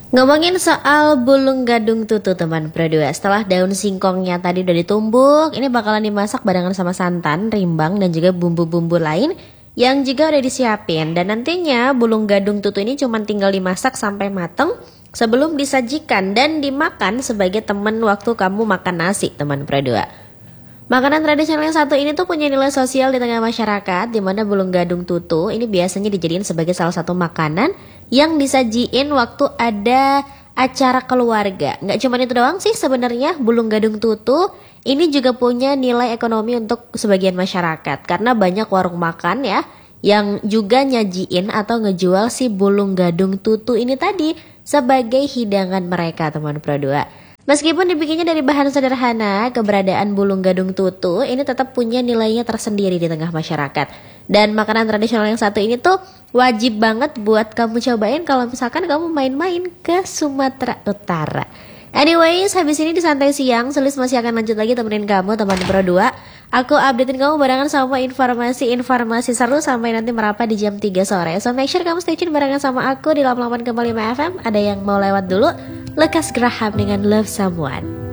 Ngomongin soal bulung gadung tutu teman Pro 2. Setelah daun singkongnya tadi udah ditumbuk, ini bakalan dimasak barengan sama santan, rimbang, dan juga bumbu-bumbu lain yang juga udah disiapin. Dan nantinya bulung gadung tutu ini cuma tinggal dimasak sampai mateng sebelum disajikan dan dimakan sebagai teman waktu kamu makan nasi teman Pro 2. Makanan tradisional yang satu ini tuh punya nilai sosial di tengah masyarakat, di mana bulung gadung tutu ini biasanya dijadiin sebagai salah satu makanan yang disajiin waktu ada acara keluarga. Nggak cuma itu doang sih sebenarnya, bulung gadung tutu ini juga punya nilai ekonomi untuk sebagian masyarakat. Karena banyak warung makan ya yang juga nyajiin atau ngejual si bulung gadung tutu ini tadi sebagai hidangan mereka teman Pro 2. Meskipun dibikinnya dari bahan sederhana, keberadaan bulung gadung tutu ini tetap punya nilainya tersendiri di tengah masyarakat. Dan makanan tradisional yang satu ini tuh wajib banget buat kamu cobain kalau misalkan kamu main-main ke Sumatera Utara. Anyways, habis ini di Santai Siang, Sulis masih akan lanjut lagi temenin kamu teman Pro 2. Aku updatein kamu barengan sama informasi-informasi seru sampai nanti merapat di jam 3 sore. So make sure kamu stay tune barengan sama aku di 88,5 FM. Ada yang mau lewat dulu? Lekas Graham dengan Love Someone.